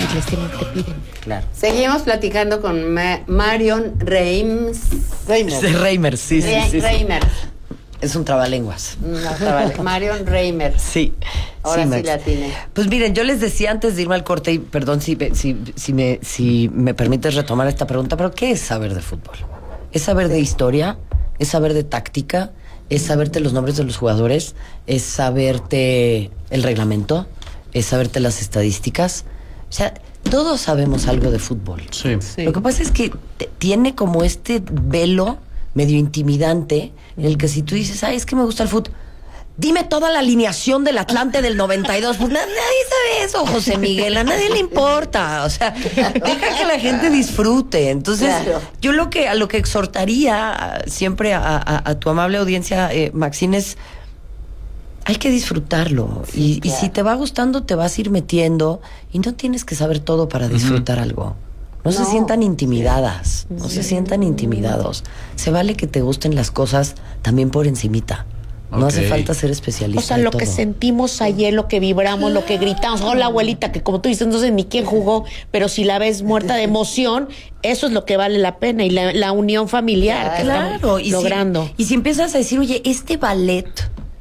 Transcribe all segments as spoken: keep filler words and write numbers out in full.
inglés tienen, te piden. Claro. Seguimos platicando con Ma- Marion Reims. Reimers. Reimers, sí, sí, sí, sí. Reimers. Es un trabalenguas. No, trabalenguas. Marion Reimers. Sí. Ahora sí, Max. la tiene. Pues miren, yo les decía antes de irme al corte, y perdón si, si, si, me, si me permites retomar esta pregunta, pero ¿qué es saber de fútbol? ¿Es saber de historia? ¿Es saber de táctica? ¿Es saberte los nombres de los jugadores? ¿Es saberte el reglamento? ¿Es saberte las estadísticas? O sea, todos sabemos algo de fútbol. Sí. Sí. Lo que pasa es que t- tiene como este velo medio intimidante en el que si tú dices, ay, es que me gusta el fútbol, dime toda la alineación del Atlante del noventa y dos. Pues na- nadie sabe eso, José Miguel, a nadie le importa. O sea, deja que la gente disfrute. Entonces, Claro. yo lo que a lo que exhortaría siempre a, a, a tu amable audiencia, eh, Maxine, es hay que disfrutarlo. Sí, y, claro. y si te va gustando, te vas a ir metiendo y no tienes que saber todo para disfrutar algo. No, se No. sientan intimidadas, no se sientan intimidados. Se vale que te gusten las cosas también por encimita. No Ok. hace falta ser especialista. O sea, de lo que todo. sentimos ayer, lo que vibramos, lo que gritamos. Hola, abuelita, que como tú dices, no sé ni quién jugó, pero si la ves muerta de emoción, eso es lo que vale la pena. Y la, la unión familiar que Claro, estamos y logrando. Si, y si empiezas a decir, oye, este ballet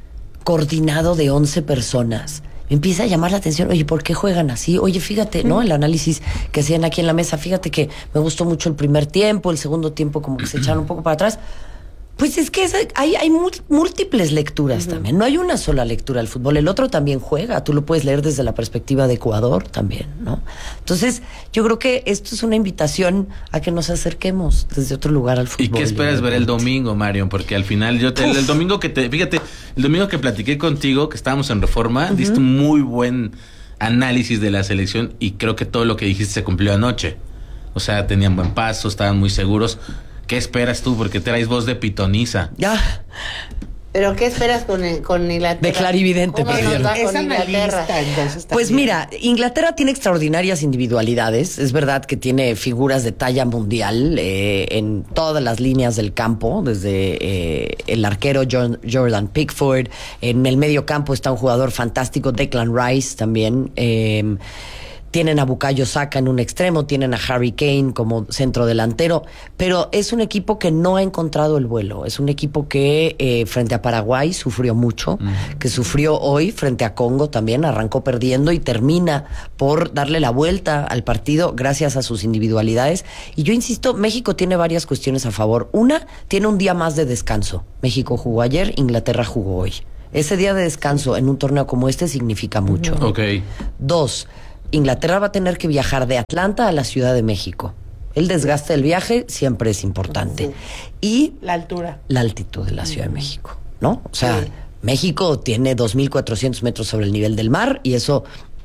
coordinado de once personas, me empieza a llamar la atención, oye, ¿por qué juegan así? Oye, fíjate, ¿no? El análisis que hacían aquí en la mesa, fíjate que me gustó mucho el primer tiempo, el segundo tiempo como que se echaron un poco para atrás. Pues es que esa- hay, hay mul- múltiples lecturas también, no hay una sola lectura del fútbol, el otro también juega, tú lo puedes leer desde la perspectiva de Ecuador también, ¿no? Entonces, yo creo que esto es una invitación a que nos acerquemos desde otro lugar al fútbol. ¿Y qué esperas ver el domingo, Marion? Porque al final yo te, el, el domingo que te, fíjate, el domingo que platiqué contigo, que estábamos en Reforma, diste un muy buen análisis de la selección y creo que todo lo que dijiste se cumplió anoche. O sea, tenían buen paso, estaban muy seguros. ¿Qué esperas tú? Porque traes voz de pitoniza. Ya, ¿Pero qué esperas con, el- con Inglaterra? De clarividente, ¿Cómo por nos cierto. va Es con Inglaterra? analista, entonces, pues también. mira, Inglaterra tiene extraordinarias individualidades. Es verdad que tiene figuras de talla mundial eh, en todas las líneas del campo, desde eh, el arquero John- Jordan Pickford. En el medio campo está un jugador fantástico, Declan Rice también. Eh, Tienen a Bukayo Saka en un extremo, tienen a Harry Kane como centro delantero, pero es un equipo que no ha encontrado el vuelo. Es un equipo que eh, frente a Paraguay sufrió mucho, mm. que sufrió hoy frente a Congo también, arrancó perdiendo y termina por darle la vuelta al partido gracias a sus individualidades. Y yo insisto, México tiene varias cuestiones a favor. Una, tiene un día más de descanso. México jugó ayer, Inglaterra jugó hoy. Ese día de descanso en un torneo como este significa mucho. Ok. Dos, Inglaterra va a tener que viajar de Atlanta a la Ciudad de México. El desgaste del viaje siempre es importante. Y La altura. la altitud de la Ciudad de México, ¿no? O sea, México tiene dos mil cuatrocientos metros sobre el nivel del mar y eso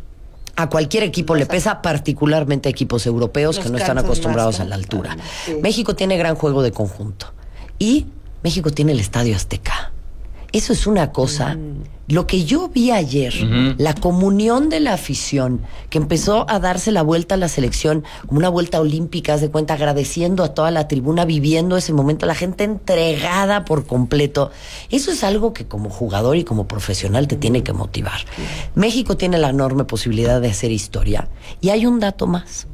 a cualquier equipo le pesa, particularmente a equipos europeos Los que no están cansas acostumbrados más, a la altura. Sí. México tiene gran juego de conjunto y México tiene el Estadio Azteca. Eso es una cosa. Lo que yo vi ayer, Ujú. la comunión de la afición, que empezó a darse la vuelta a la selección, como una vuelta olímpica, haz de cuenta, agradeciendo a toda la tribuna, viviendo ese momento, la gente entregada por completo. Eso es algo que como jugador y como profesional te tiene que motivar. México tiene la enorme posibilidad de hacer historia. Y hay un dato más.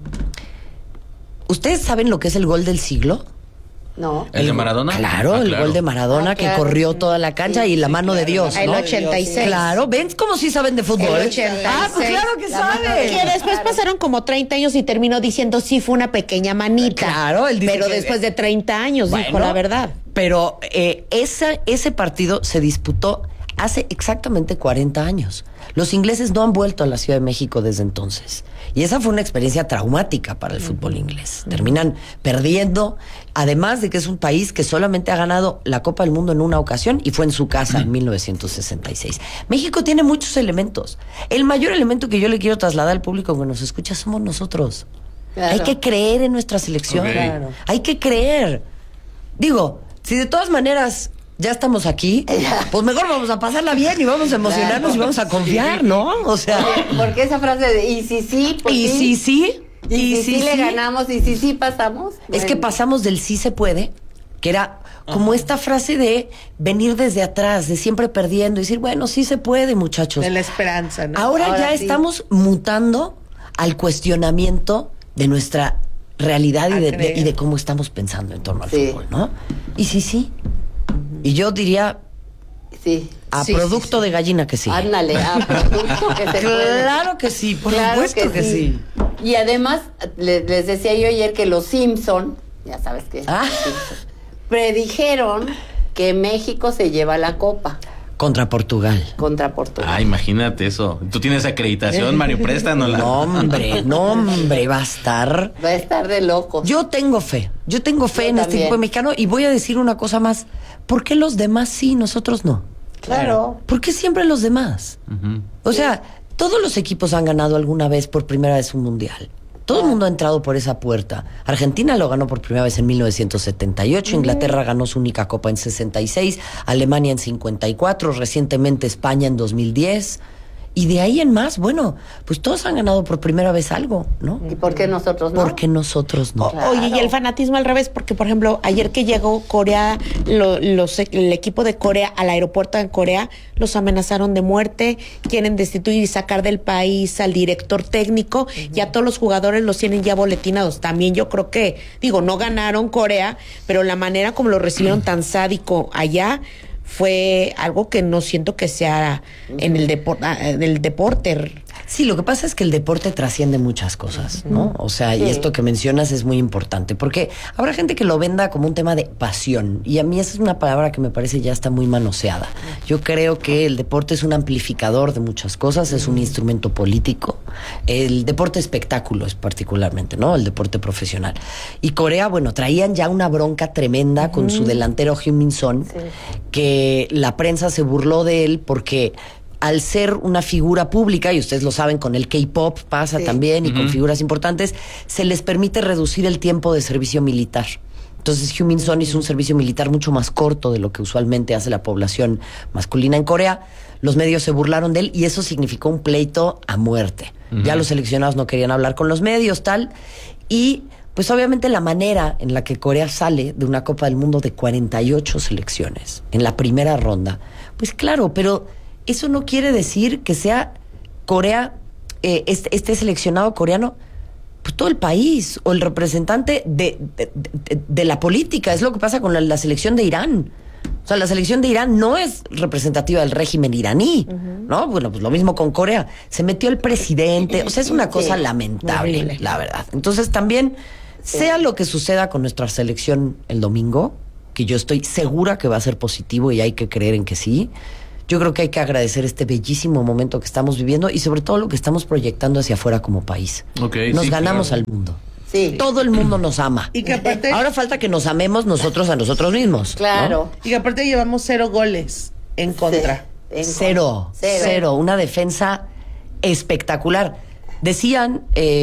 ¿Ustedes saben lo que es el gol del siglo? No. ¿El de Maradona? Claro, Ah, el claro. gol de Maradona Ah, que claro, corrió sí. toda la cancha Sí, y la sí, mano de claro. Dios, El ¿no? ochenta y seis. Claro, ¿ven cómo sí saben de fútbol? El ochenta y seis. Ah, pues claro que La mano de saben. Dios. Que después pasaron como treinta años y terminó diciendo sí fue una pequeña manita. Claro, él dice Pero que- después de treinta años dijo Bueno, la verdad. Pero eh, esa, ese partido se disputó hace exactamente cuarenta años. Los ingleses no han vuelto a la Ciudad de México desde entonces. Y esa fue una experiencia traumática para el fútbol inglés. Terminan perdiendo, además de que es un país que solamente ha ganado la Copa del Mundo en una ocasión y fue en su casa en mil novecientos sesenta y seis. México tiene muchos elementos. El mayor elemento que yo le quiero trasladar al público que nos escucha somos nosotros. Claro. Hay que creer en nuestra selección. Ok. Claro. Hay que creer. Digo, si de todas maneras ya estamos aquí, pues mejor vamos a pasarla bien y vamos a emocionarnos Claro. y vamos a confiar, ¿no? O sea, Porque esa frase de y si sí, pues y sí. si sí, Y, si sí, le ganamos, y si sí pasamos. Es que bueno. pasamos del sí se puede, que era como esta frase de venir desde atrás, de siempre perdiendo y decir, bueno, sí se puede, muchachos. De la esperanza, ¿no? Ahora, Ahora ya sí. estamos mutando al cuestionamiento de nuestra realidad y de, de, y de cómo estamos pensando en torno al Sí. fútbol, ¿no? Y sí, sí. Y yo diría, Sí. a Sí, producto sí, sí. de gallina que sí. Ándale, a producto que se puede. Claro que sí, por Claro supuesto que sí. Y además, le- les decía yo ayer que los Simpson, ya sabes que Ah. predijeron que México se lleva la copa Contra Portugal. contra Portugal. Ah, imagínate eso. Tú tienes acreditación, Mario, préstanosla. No, hombre, no, hombre, va a estar. Va a estar de locos. Yo tengo fe. Yo tengo fe Yo en este también. equipo mexicano y voy a decir una cosa más. ¿Por qué los demás sí, nosotros no? Claro. ¿Por qué siempre los demás? Ujú. O sea, todos los equipos han ganado alguna vez por primera vez un mundial. Todo el mundo ha entrado por esa puerta. Argentina lo ganó por primera vez en mil novecientos setenta y ocho, Inglaterra ganó su única copa en sesenta y seis, Alemania en cincuenta y cuatro, recientemente España en dos mil diez. Y de ahí en más, bueno, pues todos han ganado por primera vez algo, ¿no? ¿Y por qué nosotros no? Porque nosotros no. Claro. Oye, y el fanatismo al revés, porque por ejemplo, ayer que llegó Corea, lo- los, el equipo de Corea al aeropuerto en Corea, los amenazaron de muerte, quieren destituir y sacar del país al director técnico, y a todos los jugadores los tienen ya boletinados. También yo creo que, digo, no ganaron Corea, pero la manera como lo recibieron tan sádico allá fue algo que no siento que sea en el, depor- ah, en el deporte. Sí, lo que pasa es que el deporte trasciende muchas cosas, ¿no? O sea, y Sí. esto que mencionas es muy importante, porque habrá gente que lo venda como un tema de pasión, y a mí esa es una palabra que me parece ya está muy manoseada. Yo creo que el deporte es un amplificador de muchas cosas, es un instrumento político. El deporte espectáculo es particularmente, ¿no? El deporte profesional. Y Corea, bueno, traían ya una bronca tremenda con su delantero Heung-min Son, que la prensa se burló de él porque al ser una figura pública, y ustedes lo saben, con el K-pop pasa Sí. también, y con figuras importantes, se les permite reducir el tiempo de servicio militar. Entonces, Heung-min Son hizo un servicio militar mucho más corto de lo que usualmente hace la población masculina en Corea. Los medios se burlaron de él y eso significó un pleito a muerte. Ya los seleccionados no querían hablar con los medios, tal. Y, pues obviamente la manera en la que Corea sale de una Copa del Mundo de cuarenta y ocho selecciones en la primera ronda, pues claro, pero eso no quiere decir que sea Corea, eh, este, este seleccionado coreano, pues todo el país, o el representante de, de, de- de la política. Es lo que pasa con la, la selección de Irán. O sea, la selección de Irán no es representativa del régimen iraní, ¿no? Bueno, pues lo mismo con Corea. Se metió el presidente, o sea, es una cosa Sí, lamentable, horrible. la verdad. Entonces también, sea lo que suceda con nuestra selección el domingo, que yo estoy segura que va a ser positivo y hay que creer en que sí, yo creo que hay que agradecer este bellísimo momento que estamos viviendo y sobre todo lo que estamos proyectando hacia afuera como país. Ok, Nos sí, ganamos claro. al mundo. Sí. Todo el mundo nos ama. Y que aparte, Ahora falta que nos amemos nosotros a nosotros mismos. ¿no? Claro. y que aparte llevamos cero goles en contra. Sí. En Cero, Cero. cero, una defensa espectacular. Decían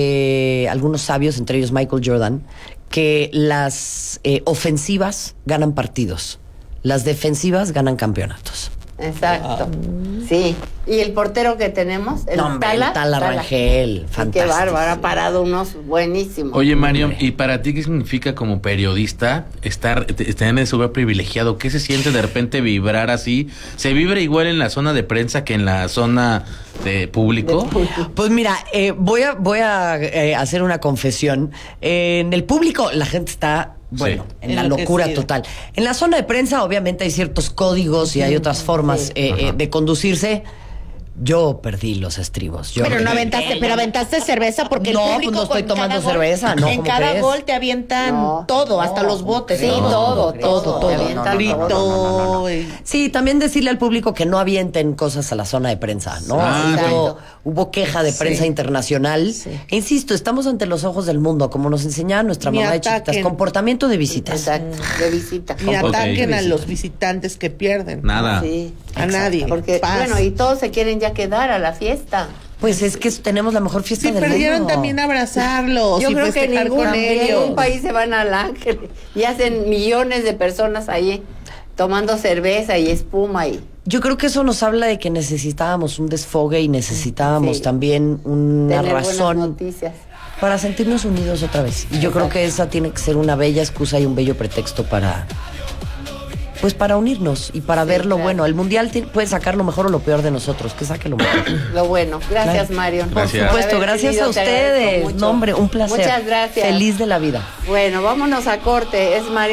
eh, algunos sabios, entre ellos Michael Jordan, que las eh, ofensivas ganan partidos, las defensivas ganan campeonatos. Exacto. Sí. ¿Y el portero que tenemos? El No, hombre, el Tala. Tala Rangel, Sí, qué fantástico. bárbaro, ha parado unos buenísimos. Oye, Mario, ¿y para ti qué significa como periodista estar, te- estar en ese lugar privilegiado? ¿Qué se siente de repente vibrar así? ¿Se vibra igual en la zona de prensa que en la zona de público? Pues mira, eh, voy a, voy a eh, hacer una confesión. Eh, en el público la gente está, bueno, Sí. en la locura Enloquecida. total. En la zona de prensa obviamente hay ciertos códigos y hay otras formas Sí. eh, eh, de conducirse. Yo perdí los estribos. Yo Pero no perdí. aventaste, pero aventaste cerveza porque el No, público pues no estoy con tomando cada gol- cerveza, ¿no? En ¿Cómo cada crees? gol te avientan No, todo, hasta no, los botes. Sí, No, todo, no, todo, todo, te todo. avientan No, no, Grito. todo. y- Sí, también decirle al público que no avienten cosas a la zona de prensa, ¿no? Ah, hubo, exacto. hubo queja de prensa Sí. internacional. Sí. E insisto, estamos ante los ojos del mundo, como nos enseñaba nuestra Ni mamá de chiquitas, ataquen. comportamiento de visitas. Exacto, de visita. Ni Ok. ataquen a Visita. los visitantes que pierden. Nada. Sí. A nadie. Porque, Paz. bueno, y todos se quieren ya quedar a la fiesta. Pues es que tenemos la mejor fiesta Si del perdieron mundo. también abrazarlos Yo y creo que festejar ningún, con ellos. ningún país se van al Ángel y hacen millones de personas ahí tomando cerveza y espuma y Yo creo que eso nos habla de que necesitábamos un desfogue y necesitábamos Sí. también una tener buenas razón noticias. para sentirnos unidos otra vez. Y yo creo que esa tiene que ser una bella excusa y un bello pretexto para pues para unirnos y para Sí, ver lo claro. bueno. El mundial ti- puede sacar lo mejor o lo peor de nosotros, que saque lo mejor. Lo bueno. Gracias, Claro. Marion. Gracias. Por supuesto, haber gracias venido, a te agradezco ustedes. mucho. No, hombre, un placer. Muchas gracias. Feliz de la vida. Bueno, vámonos a corte. Es Marion.